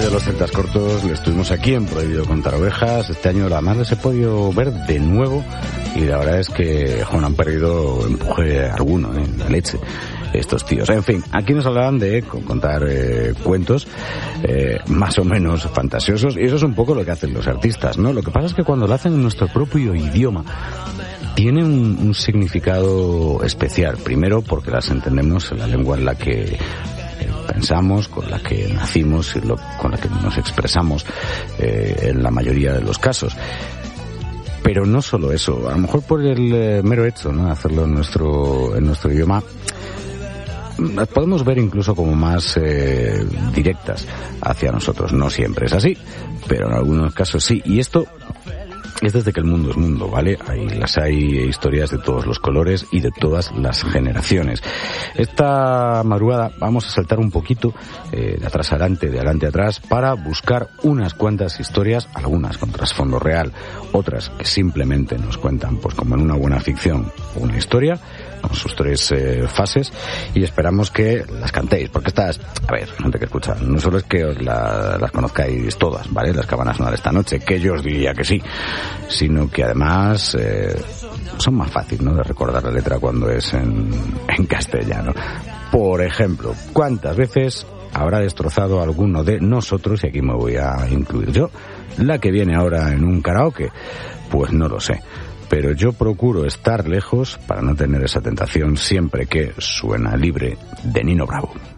rollo los celtas cortos, les tuvimos aquí en Prohibido Contar Ovejas. Este año además les he podido ver de nuevo y la verdad es que no han perdido empuje alguno, la leche, estos tíos. En fin, aquí nos hablaban de contar cuentos más o menos fantasiosos, y eso es un poco lo que hacen los artistas, ¿no? Lo que pasa es que cuando lo hacen en nuestro propio idioma tiene un significado especial. Primero porque las entendemos en la lengua en la que pensamos, con la que nacimos y con la que nos expresamos en la mayoría de los casos. Pero no solo eso, a lo mejor por el mero hecho, ¿no?, de hacerlo en nuestro idioma, las podemos ver incluso como más directas hacia nosotros. No siempre es así, pero en algunos casos sí. Y esto es desde que el mundo es mundo, ¿vale? Hay historias de todos los colores y de todas las generaciones. Esta madrugada vamos a saltar un poquito de atrás adelante, de adelante atrás, para buscar unas cuantas historias, algunas con trasfondo real, otras que simplemente nos cuentan, pues como en una buena ficción, una historia, con sus tres fases, y esperamos que las cantéis, porque estas, a ver, gente que escucha, no solo es que las conozcáis todas, ¿vale?, las que van a sonar esta noche, que yo os diría que sí, sino que además son más fáciles, ¿no?, de recordar la letra cuando es en castellano. Por ejemplo, ¿cuántas veces habrá destrozado alguno de nosotros, y aquí me voy a incluir yo, la que viene ahora en un karaoke? Pues no lo sé, pero yo procuro estar lejos para no tener esa tentación siempre que Suena Libre de Nino Bravo.